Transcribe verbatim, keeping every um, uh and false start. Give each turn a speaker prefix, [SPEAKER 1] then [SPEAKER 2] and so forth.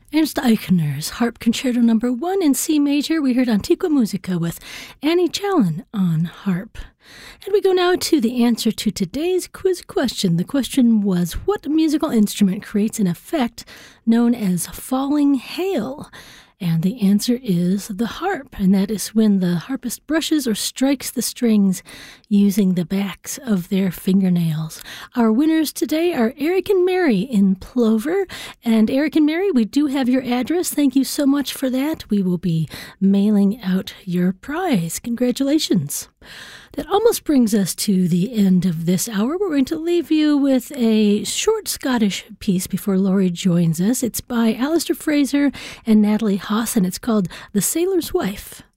[SPEAKER 1] Ernst Eichner's Harp Concerto Number One in C major. We heard Antiqua Musica with Annie Challen on harp. And we go now to the answer to today's quiz question. The question was, what musical instrument creates an effect known as falling hail? And the answer is the harp, and that is when the harpist brushes or strikes the strings using the backs of their fingernails. Our winners today are Eric and Mary in Plover. And Eric and Mary, we do have your address. Thank you so much for that. We will be mailing out your prize. Congratulations. That almost brings us to the end of this hour. We're going to leave you with a short Scottish piece before Laurie joins us. It's by Alistair Fraser and Natalie Haas, and it's called The Sailor's Wife.